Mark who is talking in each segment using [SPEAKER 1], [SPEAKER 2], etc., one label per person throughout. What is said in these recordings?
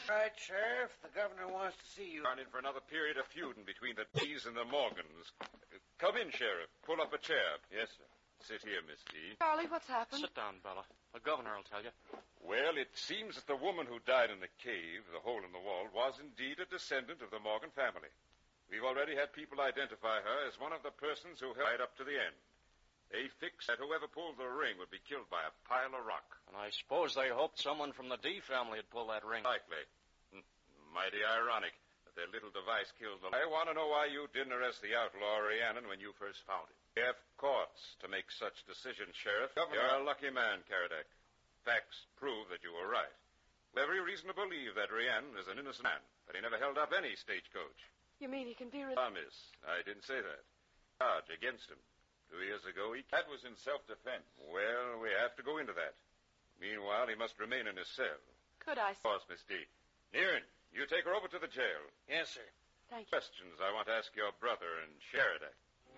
[SPEAKER 1] Right, Sheriff. The governor wants to see you.
[SPEAKER 2] Gone in for another period of feuding between the D's and the Morgans. Come in, Sheriff. Pull up a chair.
[SPEAKER 3] Yes, sir.
[SPEAKER 2] Sit here, Miss D.
[SPEAKER 4] Charlie, what's happened?
[SPEAKER 5] Sit down, Bella. The governor will tell you.
[SPEAKER 2] Well, it seems that the woman who died in the cave, the hole in the wall, was indeed a descendant of the Morgan family. We've already had people identify her as one of the persons who held right up to the end. They fixed that whoever pulled the ring would be killed by a pile of rock.
[SPEAKER 5] And I suppose they hoped someone from the D family would pull that ring.
[SPEAKER 2] Likely. Mighty ironic that their little device killed the... I want to know why you didn't arrest the outlaw Rhiannon when you first found him. We have courts to make such decisions, Sheriff.
[SPEAKER 3] Governor.
[SPEAKER 2] You're a lucky man, Karadec. Facts prove that you were right. We have every reason to believe that Rhiannon is an innocent man, that he never held up any stagecoach.
[SPEAKER 4] You mean he can be...
[SPEAKER 2] Miss, I didn't say that. Charge against him. 2 years ago, he...
[SPEAKER 3] That was in self-defense.
[SPEAKER 2] Well, we have to go into that. Meanwhile, he must remain in his cell.
[SPEAKER 4] Could I...
[SPEAKER 2] Of course, Miss D. Nearin, you take her over to the jail.
[SPEAKER 1] Yes, sir.
[SPEAKER 4] Thank you.
[SPEAKER 2] Questions I want to ask your brother and Sheridan.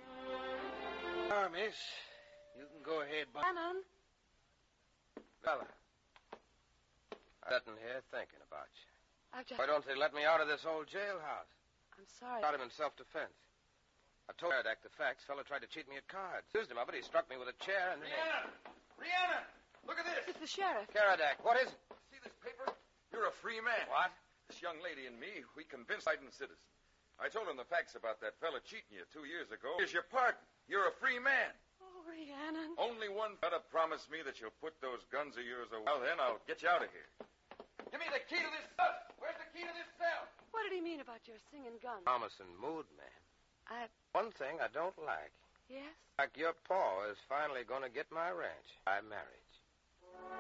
[SPEAKER 1] Miss, you can go ahead, Bob.
[SPEAKER 4] Shannon.
[SPEAKER 6] Bella, I'm sitting here thinking about you.
[SPEAKER 4] I've just...
[SPEAKER 6] Why don't they let me out of this old jailhouse?
[SPEAKER 4] I'm sorry.
[SPEAKER 6] Got him in self-defense. I told Karadec the facts. Fellow tried to cheat me at cards. Accused him of it. He struck me with a chair and...
[SPEAKER 3] Rhiannon! Look at this!
[SPEAKER 4] It's the sheriff.
[SPEAKER 6] Karadec, what is it?
[SPEAKER 3] See this paper? You're a free man.
[SPEAKER 6] What?
[SPEAKER 3] This young lady and me, we convinced Biden citizen. I told him the facts about that fella cheating you 2 years ago. Here's your pardon. You're a free man.
[SPEAKER 4] Oh, Rhiannon.
[SPEAKER 3] Only one fella promised me that you'll put those guns of yours away. Well, then I'll get you out of here. Give me the key to this cell. Where's the key to this cell?
[SPEAKER 4] What did he mean about your singing guns?
[SPEAKER 6] Promising mood, man. One thing I don't like.
[SPEAKER 4] Yes?
[SPEAKER 6] Like your paw is finally going to get my ranch. I'm married.